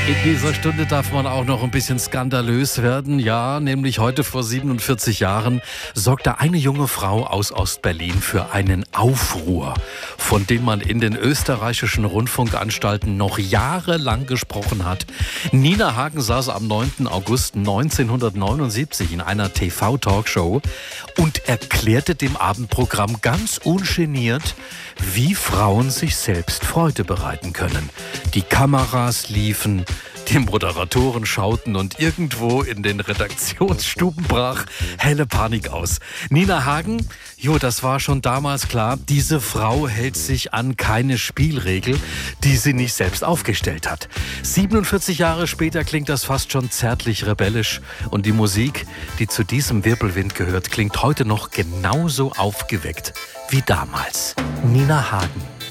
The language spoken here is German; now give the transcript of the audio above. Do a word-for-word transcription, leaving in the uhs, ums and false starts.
In dieser Stunde darf man auch noch ein bisschen skandalös werden. Ja, nämlich heute vor siebenundvierzig Jahren sorgte eine junge Frau aus Ostberlin für einen Aufruhr, von dem man in den österreichischen Rundfunkanstalten noch jahrelang gesprochen hat. Nina Hagen saß am neunten August neunzehnhundertneunundsiebzig in einer T V-Talkshow und erklärte dem Abendprogramm ganz ungeniert, wie Frauen sich selbst Freude bereiten können. Die Kameras liefen, die Moderatoren schauten und irgendwo in den Redaktionsstuben brach helle Panik aus. Nina Hagen, jo, das war schon damals klar, diese Frau hält sich an keine Spielregel, die sie nicht selbst aufgestellt hat. siebenundvierzig Jahre später klingt das fast schon zärtlich rebellisch und die Musik, die zu diesem Wirbelwind gehört, klingt heute noch genauso aufgeweckt wie damals. Nina Hagen.